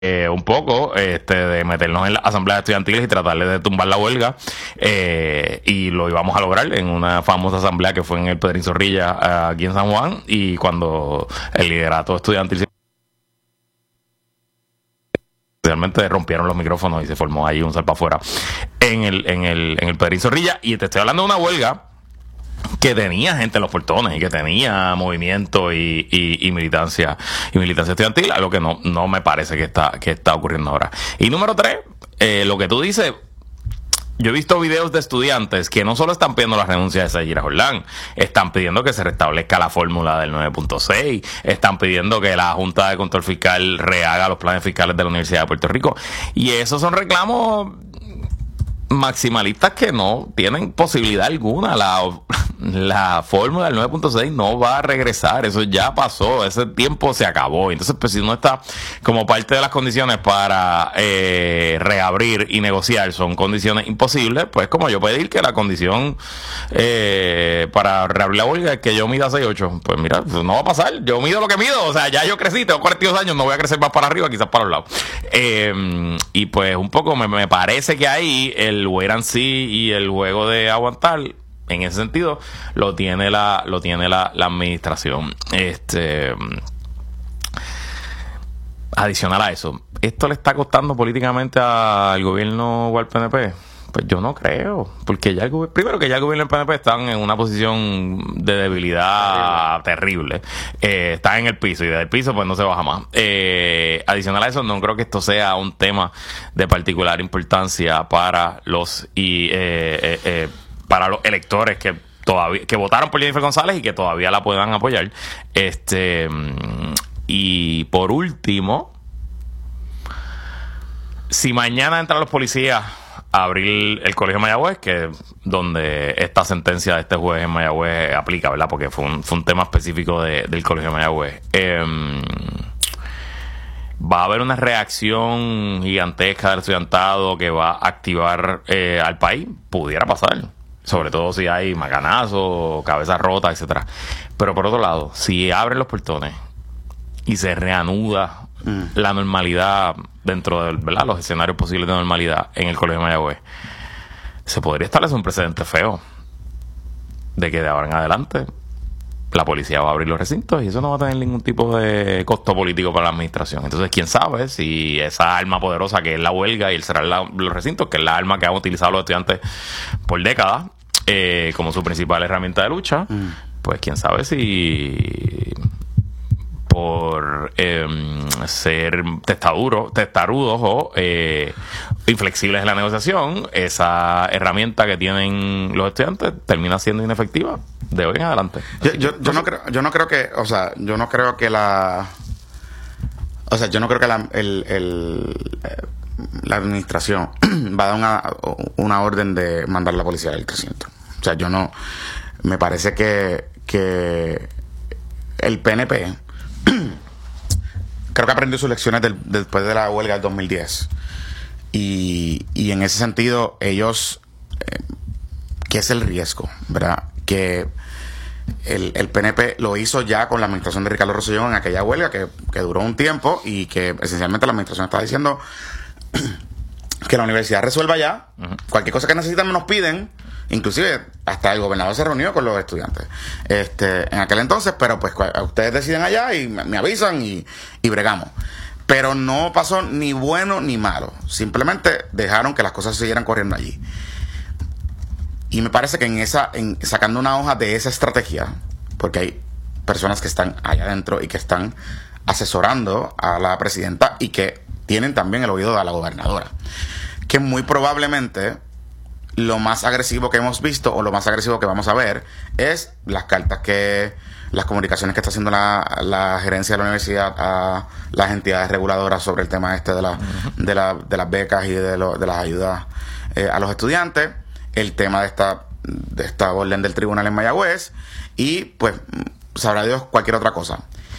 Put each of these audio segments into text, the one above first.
un poco de meternos en las asambleas estudiantiles y tratarle de tumbar la huelga, y lo íbamos a lograr en una famosa asamblea que fue en el Pedrín Zorrilla aquí en San Juan, y cuando el liderato estudiantil realmente rompieron los micrófonos y se formó ahí un salpa afuera en el Pedrín Zorrilla. Y te estoy hablando de una huelga que tenía gente en los portones y que tenía movimiento y militancia estudiantil, algo que no me parece que está ocurriendo ahora. Y número 3, lo que tú dices, yo he visto videos de estudiantes que no solo están pidiendo la renuncia de Sayira Jordán, están pidiendo que se restablezca la fórmula del 9.6, están pidiendo que la Junta de Control Fiscal rehaga los planes fiscales de la Universidad de Puerto Rico, y esos son reclamos maximalistas que no tienen posibilidad alguna. La fórmula del 9.6 no va a regresar, eso ya pasó, ese tiempo se acabó. Entonces, pues si no está como parte de las condiciones para reabrir y negociar, son condiciones imposibles, pues como yo pedir que la condición para reabrir la huelga es que yo mida 6'8", pues mira, pues no va a pasar, yo mido lo que mido, o sea, ya yo crecí, tengo 42 años, no voy a crecer más para arriba, quizás para los lados. Y pues un poco me parece que ahí el wait and see y el juego de aguantar, en ese sentido, lo tiene la administración. Adicional a eso, ¿esto le está costando políticamente al gobierno o al PNP? Pues yo no creo, porque ya primero que ya el gobierno y el PNP están en una posición de debilidad terrible. Están en el piso, y desde el piso pues no se baja más. Adicional a eso, no creo que esto sea un tema de particular importancia para los electores que votaron por Jennifer González y que todavía la puedan apoyar. Y por último, si mañana entran los policías a abrir el colegio de Mayagüez, que es donde esta sentencia de este juez en Mayagüez aplica, ¿verdad? Porque fue un tema específico del colegio de Mayagüez. Va a haber una reacción gigantesca del estudiantado que va a activar al país. Pudiera pasar, sobre todo si hay macanazos, cabezas rotas, etcétera. Pero por otro lado, si abren los portones y se reanuda la normalidad dentro de, ¿verdad?, los escenarios posibles de normalidad en el colegio de Mayagüez, se podría establecer un precedente feo de que de ahora en adelante la policía va a abrir los recintos y eso no va a tener ningún tipo de costo político para la administración. Entonces, quién sabe si esa arma poderosa que es la huelga y el cerrar los recintos, que es la arma que han utilizado los estudiantes por décadas como su principal herramienta de lucha, pues quién sabe si por ser testarudos o inflexibles en la negociación, esa herramienta que tienen los estudiantes termina siendo inefectiva de hoy en adelante. Yo no creo que la administración va a dar una orden de mandar a la policía del recinto. O sea, me parece que el PNP creo que aprendió sus lecciones después de la huelga del 2010 y en ese sentido ellos ¿qué es el riesgo? ¿Verdad? Que el PNP lo hizo ya con la administración de Ricardo Rosselló en aquella huelga que duró un tiempo y que esencialmente la administración está diciendo que la universidad resuelva ya. Cualquier cosa que necesitan nos piden. Inclusive hasta el gobernador se reunió con los estudiantes en aquel entonces, pero pues ustedes deciden allá y me avisan y bregamos. Pero no pasó ni bueno ni malo, simplemente dejaron que las cosas siguieran corriendo allí. Y me parece que sacando una hoja de esa estrategia, porque hay personas que están allá adentro y que están asesorando a la presidenta y que tienen también el oído de la gobernadora, que muy probablemente lo más agresivo que hemos visto o lo más agresivo que vamos a ver es las comunicaciones que está haciendo la gerencia de la universidad a las entidades reguladoras sobre el tema de las becas y de las ayudas a los estudiantes, el tema de esta orden del tribunal en Mayagüez y pues sabrá Dios cualquier otra cosa.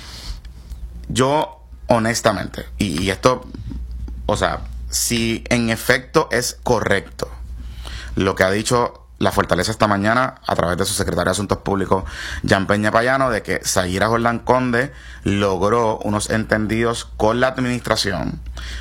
Yo honestamente, y esto, o sea, si en efecto es correcto lo que ha dicho la fortaleza esta mañana, a través de su secretario de Asuntos Públicos, Jan Peña Payano, de que Zaira Jordán Conde logró unos entendidos con la administración